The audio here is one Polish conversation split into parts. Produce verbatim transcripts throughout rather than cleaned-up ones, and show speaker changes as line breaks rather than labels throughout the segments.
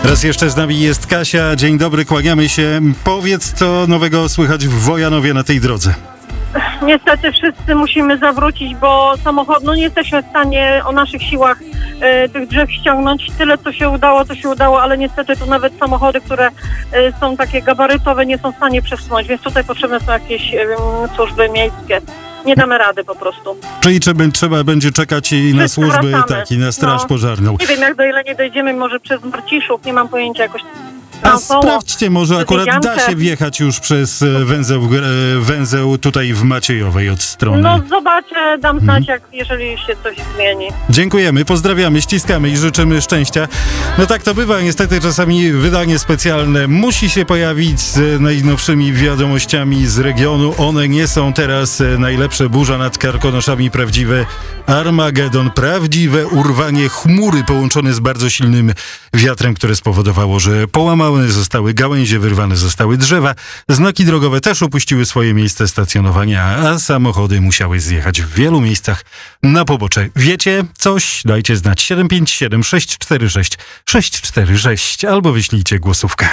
Raz jeszcze z nami jest Kasia. Dzień dobry, kłaniamy się. Powiedz, co nowego słychać w Wojanowie na tej drodze.
Niestety wszyscy musimy zawrócić, bo samochód, no nie jesteśmy w stanie o naszych siłach e, tych drzew ściągnąć. Tyle co się udało, to się udało, ale niestety tu nawet samochody, które e, są takie gabarytowe, nie są w stanie przesunąć, więc tutaj potrzebne są jakieś e, służby miejskie. Nie damy rady po prostu.
Czyli trzeba, trzeba będzie czekać i na służby, tak, i na straż
no,
pożarną.
Nie wiem, jak do Jeleni dojdziemy, może przez Marciszów, nie mam pojęcia, jakoś...
A sprawdźcie, może akurat da się wjechać już przez węzeł, węzeł tutaj w Maciejowej od strony.
No zobaczę, dam znać, jak, jeżeli się coś zmieni.
Dziękujemy, pozdrawiamy, ściskamy i życzymy szczęścia. No tak to bywa, niestety czasami wydanie specjalne musi się pojawić z najnowszymi wiadomościami z regionu. One nie są teraz najlepsze. Burza nad Karkonoszami, prawdziwe Armagedon, prawdziwe urwanie chmury połączone z bardzo silnym wiatrem, które spowodowało, że połamane zostały gałęzie, wyrwane zostały drzewa, znaki drogowe też opuściły swoje miejsce stacjonowania, a samochody musiały zjechać w wielu miejscach na pobocze. Wiecie coś? Dajcie znać siedem pięć siedem sześć cztery sześć sześć cztery sześć albo wyślijcie głosówkę.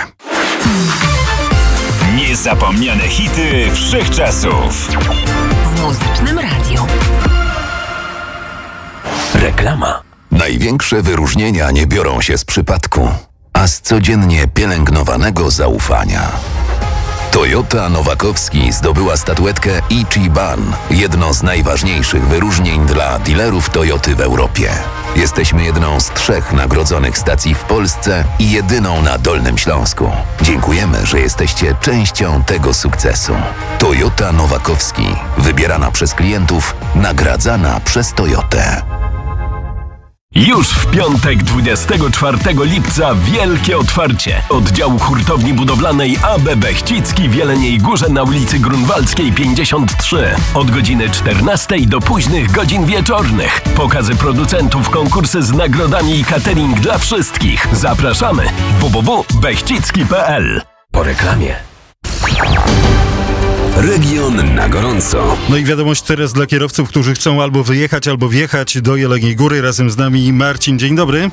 Niezapomniane hity wszechczasów
w Muzycznym Radiu.
Reklama.
Największe wyróżnienia nie biorą się z przypadku, a z codziennie pielęgnowanego zaufania. Toyota Nowakowski zdobyła statuetkę Ichiban, jedno z najważniejszych wyróżnień dla dealerów Toyoty w Europie. Jesteśmy jedną z trzech nagrodzonych stacji w Polsce i jedyną na Dolnym Śląsku. Dziękujemy, że jesteście częścią tego sukcesu. Toyota Nowakowski, wybierana przez klientów, nagradzana przez Toyotę.
Już w piątek, dwudziestego czwartego lipca, wielkie otwarcie oddziału hurtowni budowlanej A B Bechcicki w Jeleniej Górze na ulicy Grunwaldzkiej pięćdziesiąt trzy. Od godziny czternastej do późnych godzin wieczornych. Pokazy producentów, konkursy z nagrodami i catering dla wszystkich. Zapraszamy w w w kropka bechcicki kropka p l. Po reklamie. Region na gorąco.
No i wiadomość teraz dla kierowców, którzy chcą albo wyjechać, albo wjechać do Jeleniej Góry. Razem z nami Marcin. Dzień dobry.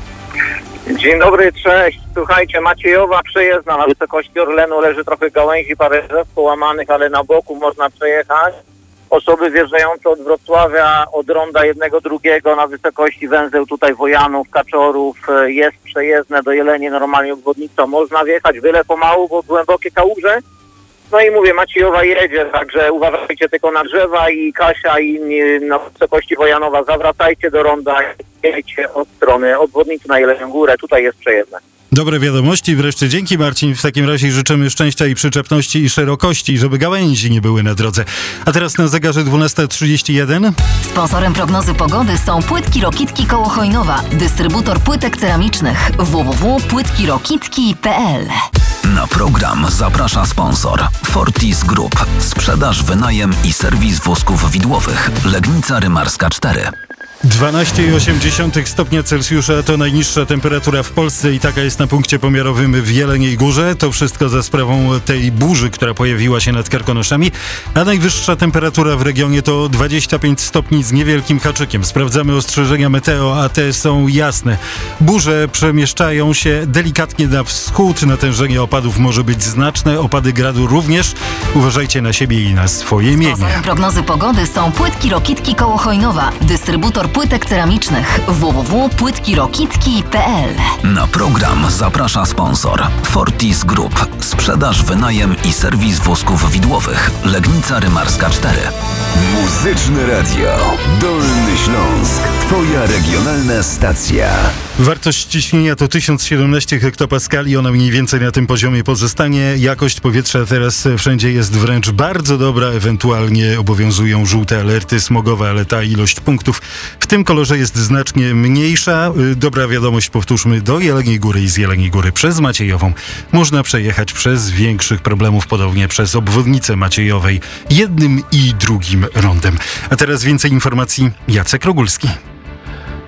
Dzień dobry, cześć. Słuchajcie, Maciejowa przejezdna na wysokości Orlenu, leży trochę gałęzi, parę drzew połamanych, ale na boku można przejechać. Osoby wjeżdżające od Wrocławia, od ronda jednego, drugiego na wysokości węzeł tutaj Wojanów, Kaczorów, jest przejezdne do Jeleni, normalnie obwodnica. Można wjechać, byle pomału, bo głębokie kałuże. No i mówię, Maciejowa jedzie, także uważajcie tylko na drzewa i Kasia i na wysokości Wojanowa zawracajcie do ronda i jedźcie od strony obwodnicy na Jelenią Górę, tutaj jest przejezdne.
Dobre wiadomości, wreszcie dzięki Marcin. W takim razie życzymy szczęścia i przyczepności i szerokości, żeby gałęzi nie były na drodze. A teraz na zegarze dwunasta trzydzieści jeden.
Sponsorem prognozy pogody są Płytki Rokitki koło Chojnowa, dystrybutor płytek ceramicznych w w w kropka płytki rokitki kropka p l.
Na program zaprasza sponsor Fortis Group. Sprzedaż, wynajem i serwis wózków widłowych. Legnica Rymarska cztery.
dwanaście przecinek osiem stopnia Celsjusza to najniższa temperatura w Polsce i taka jest na punkcie pomiarowym w Jeleniej Górze. To wszystko za sprawą tej burzy, która pojawiła się nad Karkonoszami. A najwyższa temperatura w regionie to dwadzieścia pięć stopni z niewielkim haczykiem. Sprawdzamy ostrzeżenia meteo, a te są jasne. Burze przemieszczają się delikatnie na wschód. Natężenie opadów może być znaczne, opady gradu również. Uważajcie na siebie i na swoje mienie.
Sponsorem prognozy pogody są Płytki Rokitki koło Chojnowa, dystrybutor płytek ceramicznych w w w kropka płytki rokitki kropka p l.
Na program zaprasza sponsor Fortis Group. Sprzedaż, wynajem i serwis wózków widłowych. Legnica Rymarska cztery. Muzyczne Radio. Dolny Śląsk. Twoja regionalna stacja.
Wartość ciśnienia to tysiąc siedemnaście hektopaskali. Ona mniej więcej na tym poziomie pozostanie. Jakość powietrza teraz wszędzie jest wręcz bardzo dobra. Ewentualnie obowiązują żółte alerty smogowe, ale ta ilość punktów w tym kolorze jest znacznie mniejsza. Dobra wiadomość, powtórzmy, do Jeleniej Góry i z Jeleniej Góry przez Maciejową można przejechać bez większych problemów, podobnie przez obwodnicę Maciejowej jednym i drugim rondem. A teraz więcej informacji. Jacek Rogulski.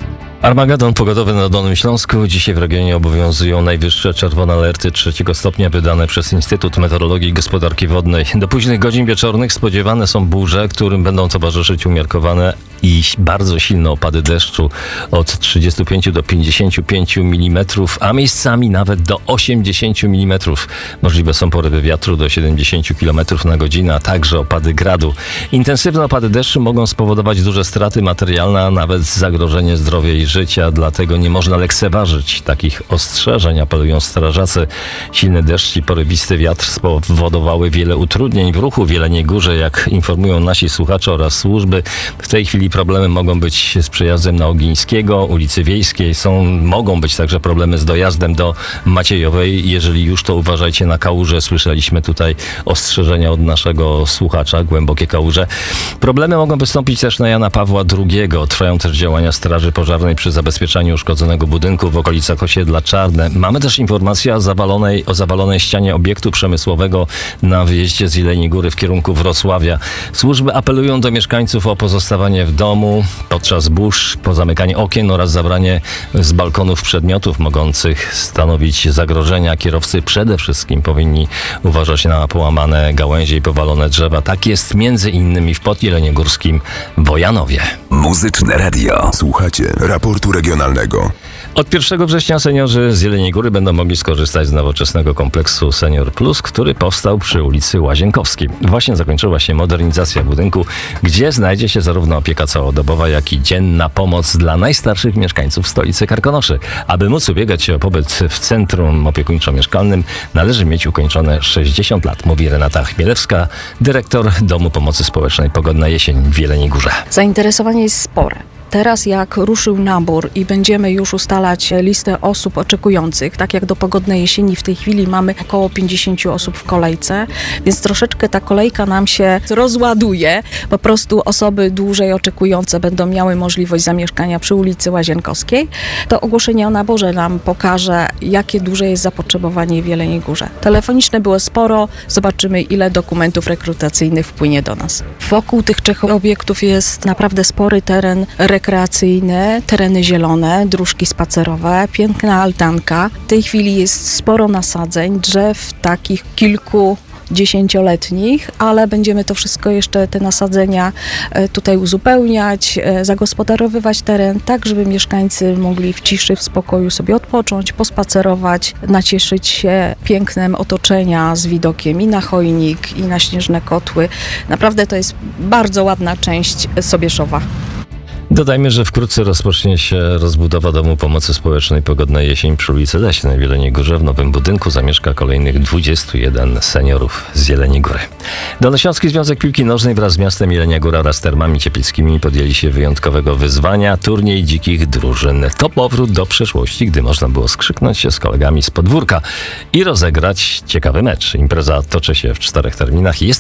Armagedon pogodowy na Dolnym Śląsku. Dzisiaj w regionie obowiązują najwyższe czerwone alerty trzeciego stopnia wydane przez Instytut Meteorologii i Gospodarki Wodnej. Do późnych godzin wieczornych spodziewane są burze, którym będą towarzyszyć umiarkowane i bardzo silne opady deszczu od trzydziestu pięciu do pięćdziesięciu pięciu milimetrów, a miejscami nawet do osiemdziesięciu milimetrów. Możliwe są porywy wiatru do siedemdziesięciu kilometrów na godzinę, a także opady gradu. Intensywne opady deszczu mogą spowodować duże straty materialne, a nawet zagrożenie zdrowia i życia, dlatego nie można lekceważyć takich ostrzeżeń, apelują strażacy. Silny deszcz i porywisty wiatr spowodowały wiele utrudnień w ruchu w Jeleniej Górze, jak informują nasi słuchacze oraz służby. W tej chwili problemy mogą być z przejazdem na Ogińskiego, ulicy Wiejskiej. Są, mogą być także problemy z dojazdem do Maciejowej. Jeżeli już, to uważajcie na kałuże. Słyszeliśmy tutaj ostrzeżenia od naszego słuchacza, głębokie kałuże. Problemy mogą wystąpić też na Jana Pawła drugiego. Trwają też działania Straży Pożarnej przy zabezpieczaniu uszkodzonego budynku w okolicach osiedla Czarne. Mamy też informację o zawalonej, o zawalonej ścianie obiektu przemysłowego na wyjeździe z Jeleniej Góry w kierunku Wrocławia. Służby apelują do mieszkańców o pozostawanie w domu podczas burz, pozamykanie okien oraz zabranie z balkonów przedmiotów mogących stanowić zagrożenia. Kierowcy przede wszystkim powinni uważać na połamane gałęzie i powalone drzewa. Tak jest między innymi w podjeleniogórskim Wojanowie.
Muzyczne radio. Słuchacie raportu regionalnego.
Od pierwszego września seniorzy z Jeleniej Góry będą mogli skorzystać z nowoczesnego kompleksu Senior Plus, który powstał przy ulicy Łazienkowskiej. Właśnie zakończyła się modernizacja budynku, gdzie znajdzie się zarówno opieka całodobowa, jak i dzienna pomoc dla najstarszych mieszkańców stolicy Karkonoszy. Aby móc ubiegać się o pobyt w centrum opiekuńczo-mieszkalnym, należy mieć ukończone sześćdziesiąt lat, mówi Renata Chmielewska, dyrektor Domu Pomocy Społecznej Pogodna Jesień w Jeleniej Górze.
Zainteresowanie jest spore. Teraz jak ruszył nabór i będziemy już ustalać listę osób oczekujących, tak jak do Pogodnej Jesieni w tej chwili mamy około pięćdziesięciu osób w kolejce, więc troszeczkę ta kolejka nam się rozładuje. Po prostu osoby dłużej oczekujące będą miały możliwość zamieszkania przy ulicy Łazienkowskiej. To ogłoszenie o naborze nam pokaże, jakie duże jest zapotrzebowanie w Jeleniej Górze. Telefoniczne było sporo, zobaczymy, ile dokumentów rekrutacyjnych wpłynie do nas. Wokół tych trzech obiektów jest naprawdę spory teren rekreacyjny, tereny zielone, dróżki spacerowe, piękna altanka. W tej chwili jest sporo nasadzeń, drzew takich kilku dziesięcioletnich, ale będziemy to wszystko jeszcze, te nasadzenia tutaj uzupełniać, zagospodarowywać teren, tak żeby mieszkańcy mogli w ciszy, w spokoju sobie odpocząć, pospacerować, nacieszyć się pięknem otoczenia z widokiem i na Chojnik, i na Śnieżne Kotły. Naprawdę to jest bardzo ładna część Sobieszowa.
Dodajmy, że wkrótce rozpocznie się rozbudowa Domu Pomocy Społecznej Pogodna Jesień przy ulicy Leśnej w Jeleniej Górze. W nowym budynku zamieszka kolejnych dwudziestu jeden seniorów z Jeleniej Góry. Dolnośląski Związek Piłki Nożnej wraz z miastem Jelenia Góra oraz Termami Cieplickimi podjęli się wyjątkowego wyzwania turniej dzikich drużyn. To powrót do przeszłości, gdy można było skrzyknąć się z kolegami z podwórka i rozegrać ciekawy mecz. Impreza toczy się w czterech terminach i jest